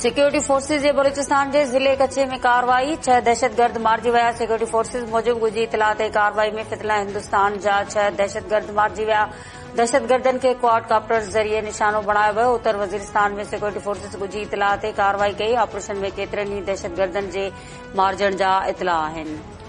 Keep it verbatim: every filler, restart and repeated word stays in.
Security forces जे बलूचिस्तान जे ज़िले कच्चे में कार्रवाई। छह दहशतगर्द मारिजी विया। सिक्योरिटी फोर्सिस मूजिब गुझी इतला ते कार्रवाई में फितला हिंदुस्तान जा छह दहशतगर्द मारिजी विया। दहशतगर्दनि खे क्वाड कॉप्टर ज़रिए निशानो बणायो वियो। उत्तर वज़ीरिस्तान में सिक्योरिटी फोर्सिस गुझी इतला ते कार्रवाई कई। ऑपरेशन में केतिरनि ई दहशतगर्दनि जे मारिजण जा इतला आहिनि।